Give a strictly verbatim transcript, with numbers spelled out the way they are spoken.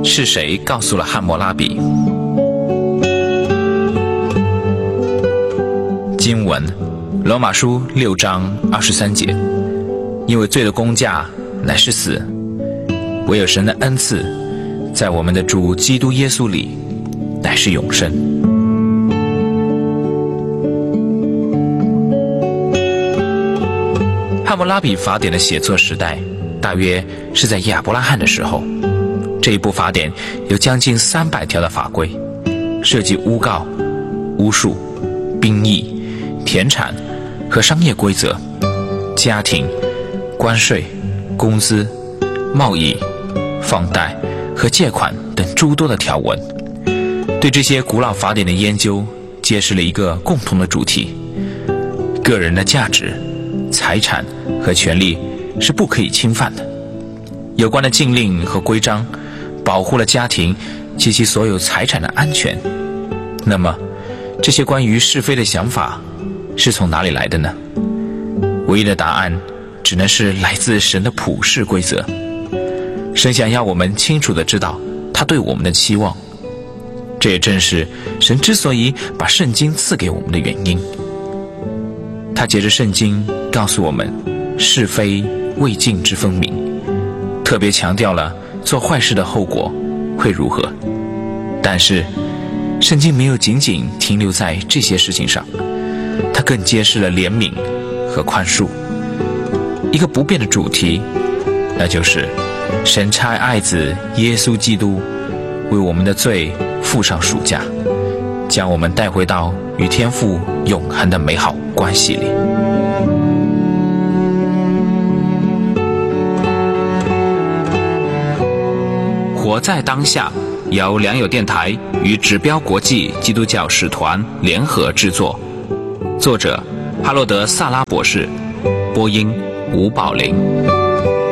是谁告诉了汉谟拉比？经文罗马书六章二十三节，因为罪的工价乃是死，唯有神的恩赐在我们的主基督耶稣里乃是永生。汉谟拉比法典的写作时代大约是在亚伯拉罕的时候。这一部法典有将近三百条的法规，涉及诬告、巫术、兵役、田产和商业规则、家庭、关税、工资、贸易、放贷和借款等诸多的条文。对这些古老法典的研究揭示了一个共同的主题：个人的价值、财产和权利是不可以侵犯的。有关的禁令和规章保护了家庭及其所有财产的安全。那么这些关于是非的想法是从哪里来的呢？唯一的答案只能是来自神的普世规则。神想要我们清楚地知道他对我们的期望，这也正是神之所以把圣经赐给我们的原因。他借着圣经告诉我们是非未尽之分明，特别强调了做坏事的后果会如何。但是圣经没有仅仅停留在这些事情上，它更揭示了怜悯和宽恕。一个不变的主题，那就是神差爱子耶稣基督为我们的罪付上赎价，将我们带回到与天父永恒的美好关系里。活在当下由良友电台与指标国际基督教使团联合制作，作者哈洛德·萨拉博士，播音吴宝林。